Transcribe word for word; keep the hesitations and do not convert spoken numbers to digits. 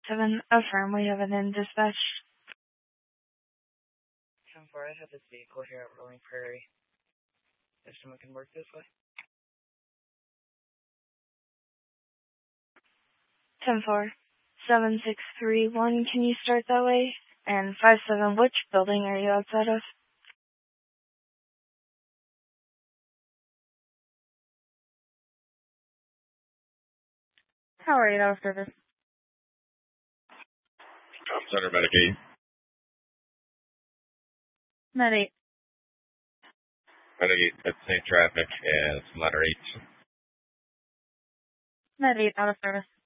seven, affirm, we have it in dispatch. ten four, I have this vehicle here at Rolling Prairie. If someone can work this way. ten four, seven six three one, can you start that way? And five seven, which building are you outside of? How are you out of service? Tom Center, Medic eight. Med eight. Medic eight, that's same traffic as Ladder eight. Med eight, out of service.